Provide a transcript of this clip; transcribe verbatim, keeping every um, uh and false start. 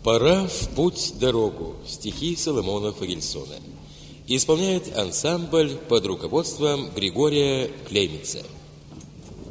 Пора в путь дорогу. Стихи Соломона Фогельсона. Исполняет ансамбль под руководством Григория Клеймица.